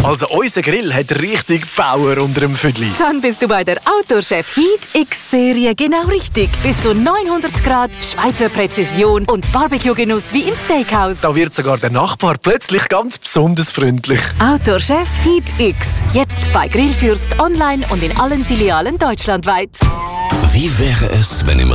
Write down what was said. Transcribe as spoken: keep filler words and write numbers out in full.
Also unser Grill hat richtig Power unter dem Füdli. Dann bist du bei der Outdoor-Chef Heat X-Serie genau richtig. Bis zu neunhundert Grad, Schweizer Präzision und Barbecue-Genuss wie im Steakhouse. Da wird sogar der Nachbar plötzlich ganz besonders freundlich. Outdoor-Chef Heat X. Jetzt bei Grillfürst online und in allen Filialen deutschlandweit. Wie wäre es, wenn im